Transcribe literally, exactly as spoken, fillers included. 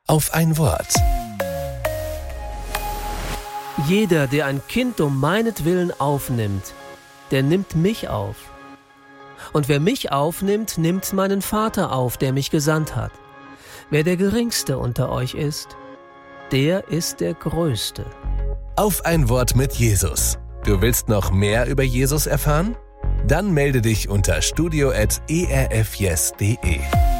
auf ein Wort. Jeder, der ein Kind um meinetwillen aufnimmt, der nimmt mich auf. Und wer mich aufnimmt, nimmt meinen Vater auf, der mich gesandt hat. Wer der Geringste unter euch ist, der ist der Größte. Auf ein Wort mit Jesus. Du willst noch mehr über Jesus erfahren? Dann melde dich unter studio at e r f yes punkt de.